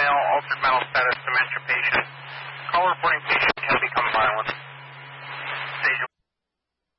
male, altered mental status, dementia patient. Call reporting patient can become violent.